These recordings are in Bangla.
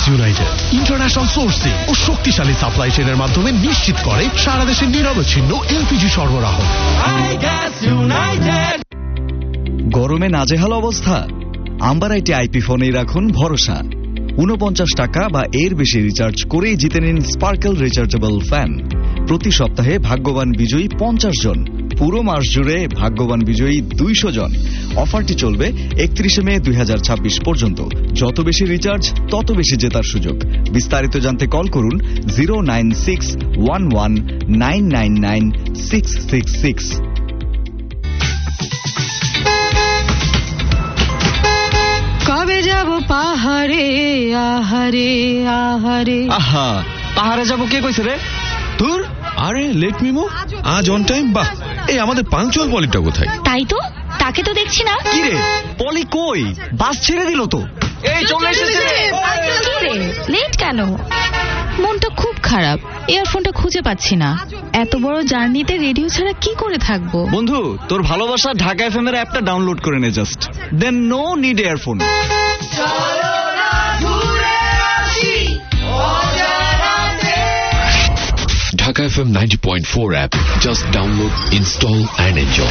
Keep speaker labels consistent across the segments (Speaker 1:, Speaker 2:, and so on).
Speaker 1: ইউনাইটেড ইন্টারন্যাশনাল সোর্সিং ও শক্তিশালী সাপ্লাই চেইনের মাধ্যমে নিশ্চিত করে সারা দেশে নিরবচ্ছিন্ন এলপিজি সরবরাহ।
Speaker 2: গরমে নাজেহাল অবস্থা? আম্বার আইটি আইপি ফোনেই রাখুন ভরসা। 49 টাকা বা এর বেশি রিচার্জ করেই জিতে নিন স্পার্কেল রিচার্জেবল ফ্যান। প্রতি সপ্তাহে ভাগ্যবান বিজয়ী 50 জন, পুরো মাস জুড়ে ভাগ্যবান বিজয়ী 200 জন। অফারটি চলবে 31 মে 2026 পর্যন্ত। যত বেশি রিচার্জ তত বেশি জেতার সুযোগ। বিস্তারিত জানতে কল করুন 09611999666।
Speaker 3: কবে যাব পাহাড়ে আহারে আহারে?
Speaker 2: আহা, পাহাড়ে যাব কে কইছে রে?
Speaker 4: তোর আরে লেট মিমো আজ অন টাইম। বাহ, এই আমাদের পাংচুয়াল পলিটা কোথায়?
Speaker 3: তাই তো, তাকে তো দেখছি না।
Speaker 2: কি রে পলি কই? বাস ছেড়ে দিল তো। এই চলে এসেছে।
Speaker 3: কি রে লেট কেন? মনটা খুব খারাপ, ইয়ারফোনটা খুঁজে পাচ্ছি না। এত বড় জার্নিতে রেডিও ছাড়া কি করে থাকবো?
Speaker 2: বন্ধু, তোর ভালোবাসা ঢাকা এফএম এর অ্যাপটা ডাউনলোড করে নে just, then no need earphone.
Speaker 5: Dhaka FM 90.4 app. Just download, install and enjoy.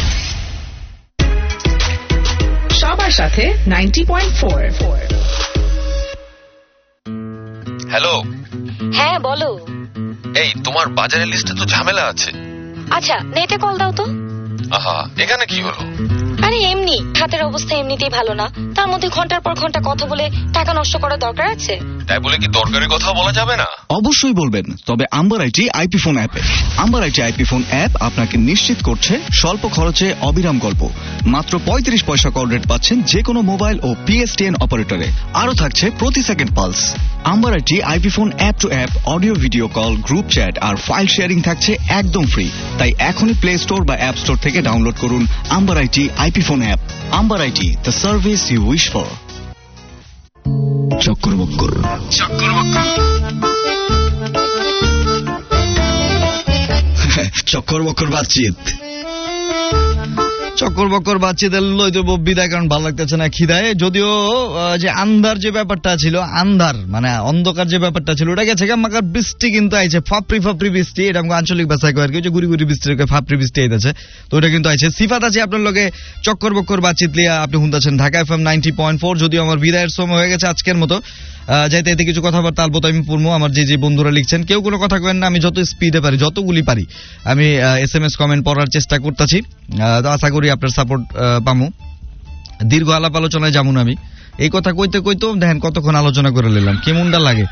Speaker 6: সবার সাথে 90.4।
Speaker 4: হ্যালো।
Speaker 3: হ্যাঁ বলো।
Speaker 4: এই তোমার বাজারের লিস্টে তো ঝামেলা আছে।
Speaker 3: আচ্ছা নেটে কল দাও তো।
Speaker 4: আহা, এখানে কি হলো?
Speaker 3: আরে এমনি, হাতের অবস্থা এমনিতেই ভালো না, তার মধ্যে ঘন্টার পর ঘন্টা কথা বলে টাকা নষ্ট করার দরকার আছে?
Speaker 4: তাই বলে কি দরকারি কথা বলা যাবে না?
Speaker 2: অবশ্যই বলবেন, তবে আম্বার আইটি আইপি ফোন অ্যাপে। Amber IT IP phone app আপনাকে নিশ্চিত করছে স্বল্প খরচে অবিরাম গল্প। মাত্র 35 পয়সা কল রেট পাচ্ছেন যে কোনো মোবাইল ও পিএসটিএন অপারেটরে। আরও থাকছে প্রতি second pulse. Amber IT IP phone app two app audio video call, group chat R file sharing থাকছে একদম ফ্রি। তাই এখনই প্লে স্টোর বা অ্যাপ স্টোর থেকে ডাউনলোড করুন amber IT IP phone app. Amber IT, the service you wish for.
Speaker 5: চক্কর বক্কর
Speaker 2: চক্কর বক্কর বাতচিত, চক্কর বক্কর বাতচিতের লইতে বিদায়, কারণ ভালো লাগতেছে না খিদায়। যদিও যে আন্ধার যে ব্যাপারটা ছিল, আন্ধার মানে অন্ধকার যে ব্যাপারটা ছিল ওটা গেছে। মাকার বৃষ্টি কিন্তু আইছে, ফাপড়ি ফাপড়ি বৃষ্টি। এটা আমাকে আঞ্চলিক ভাষায় কয় আর কি, যে গুড়ি গুড়ি বৃষ্টি ফাপড়ি বৃষ্টি আইতেছে। তো ওটা কিন্তু আইছে। সিফাত আছে আপনার লগে চক্কর বক্কর বাতচিত লিয়া। আপনি শুনতেছেন ঢাকা এফএম 90.4। যদিও আমার বিদায়ের সময় হয়ে গেছে আজকের মতো। যাইতে এতে কিছু কথাবার্তা আলবো আমি পড়বো। আমার যে বন্ধুরা লিখছেন, কেউ কোনো কথা কেন না, আমি যত স্পিডে পারি, যতগুলি পারি আমি SMS কমেন্ট পড়ার চেষ্টা করতেছি। আশা করি আপনার সাপোর্ট পামু। দীর্ঘ আলাপ আলোচনায় যেমন আমি এই কথা কইতে কইতেও দেখেন কতক্ষণ আলোচনা করে নিলাম, কেমনটা লাগে।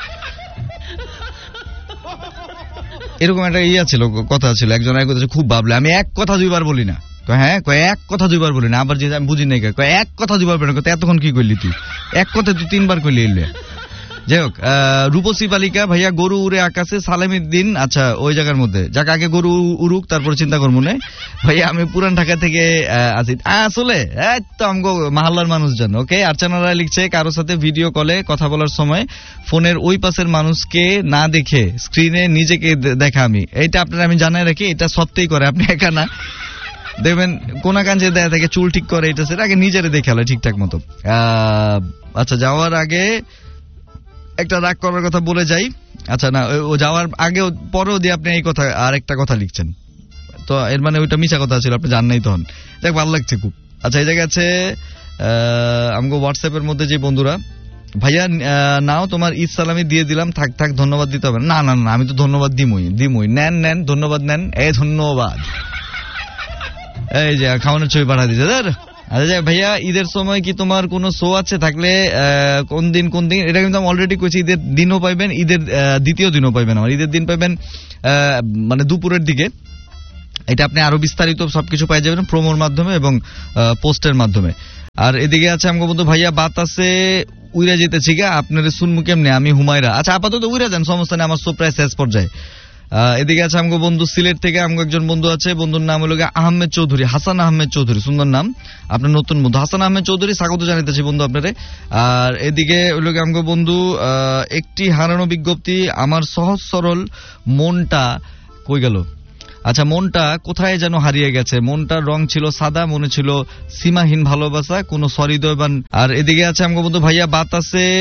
Speaker 2: এরকম একটা ছিল, কথা ছিল, একজন খুব ভাবলে আমি এক কথা দুইবার বলি না। হ্যাঁ এক কথা দুইবার বলি না। আবার যে আমি বুঝি নাই এক কথা দুইবার বলি না, এতক্ষণ কি করলি তুই? এক কথা তুই 3বার করলি। এলে যাই হোক, রূপসী বালিকা ভাইয়া গরু উড়ে আকাশে সালামির দিন। আচ্ছা ওই জায়গার মধ্যে যাকে আগে গরু উড়ুক তারপরে চিন্তা করবো না ভাইয়া। আমি পুরান ঢাকা থেকে আছি আসলে। তো আমগো মাহাল্লার মানুষজন। ওকে, আর্চনা রায় লিখছে, কারোর সাথে ভিডিও কলে কথা বলার সময় ফোনের ওই পাশের মানুষকে না দেখে স্ক্রিনে নিজেকে দেখা আমি। এইটা আপনার আমি জানাই রাখি, এটা সত্যিই করে, আপনি একা না। দেখবেন কোনা কাঞ্জে দেয়া থেকে চুল ঠিক করে, এটা সেটা আগে নিজেরে দেখে আলো ঠিকঠাক মতো। আচ্ছা যাওয়ার আগে একটা রাগ করার কথা বলে যাই। আচ্ছা না, ও যাওয়ার আগে পরেও দিয়ে আপনি এই কথা আর একটা কথা লিখছেন, তো এর মানে ওইটা মিছা কথা ছিল, আপনি জান নাই তখন। দেখ ভালো লাগছে খুব। আচ্ছা এই জায়গায় আছে আমাকে হোয়াটসঅ্যাপের মধ্যে যে বন্ধুরা, ভাইয়া নাও তোমার ঈদ সালামি দিয়ে দিলাম, থাক থাক ধন্যবাদ দিতে হবে না। না না আমি তো ধন্যবাদ দিমই। নেন ধন্যবাদ নেন। এই ধন্যবাদ, এই যে খাওয়ানোর ছবি পাঠা দিচ্ছে। আচ্ছা ভাইয়া, ঈদের সময় কি তোমার কোনো শো আছে? থাকলে কোন দিন এটা কিন্তু আমি অলরেডি কইছি। ঈদের দিনও পাইবেন, ঈদের দ্বিতীয় দিনও পাইবেন। আমার ঈদের দিন পাইবেন মানে দুপুরের দিকে। এটা আপনি আরো বিস্তারিত সবকিছু পাই যাবেন প্রোমোর মাধ্যমে এবং পোস্টের মাধ্যমে। আর এদিকে আছে আমাকে বন্ধু, ভাইয়া বাতাসে উইরা যেতেছি গা, আপনারা শুনবো কেমনে? আমি হুমায়রা। আচ্ছা আপাতত উইরা যান, সমস্যা নেই, আমার শো প্রায় শেষ পর্যায়ে। এদিকে আছে আমাকে বন্ধু সিলেট থেকে, আমাকে একজন বন্ধু আছে, বন্ধুর নাম হলো আহমেদ চৌধুরী, হাসান আহমেদ চৌধুরী, সুন্দর নাম, আপনার নতুন বন্ধু হাসান আহমেদ চৌধুরী, স্বাগত জানাইতেছি বন্ধু আপনারে। আর এদিকে হলো আমাকে বন্ধু একটি হারানো বিজ্ঞপ্তি, আমার সহজ সরল মনটা কই গেল? আচ্ছা মনটা কোথায় যেন হারিয়ে গেছে, মনটার রং ছিল সাদা, মনে ছিল সীমাহীন ভালোবাসা, কোনো সহৃদয়বান। আর এদিকে আছে আমাকে বন্ধু, ভাইয়া বাতাসে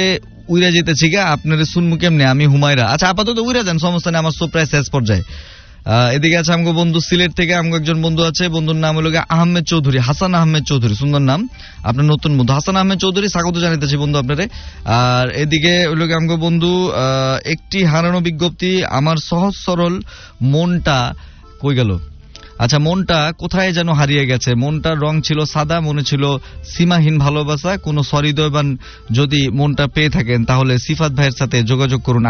Speaker 2: উইরা যেতেছি গা, আপনার শুনমু কেমনে, আমি হুমায়রা। আচ্ছা আপাতত উইরা যান, সমস্যা নেই, আমার সরপ্রাইজ শেষ পর্যায়ে। এদিকে আছে আমগো বন্ধু সিলেট থেকে, আমগো একজন বন্ধু আছে, বন্ধুর নাম হলো আহমেদ চৌধুরী, হাসান আহমেদ চৌধুরী, সুন্দর নাম, আপনার নতুন বন্ধু হাসান আহমেদ চৌধুরী, স্বাগত জানাইতেছি বন্ধু আপনারে। আর এদিকে হলো আমগো বন্ধু একটি হারানো বিজ্ঞপ্তি, আমার সহজ সরল মনটা কই গেল, আচ্ছা মনটা কোথায় যেন হারিয়ে গেছে, মনটার রং ছিল সাদা, মনে ছিল সীমাহীন ভালোবাসা, কোনো সহৃদয়বান যদি মনটা পেয়ে থাকেন তাহলে সিফাত ভাইয়ের সাথে যোগাযোগ করুন।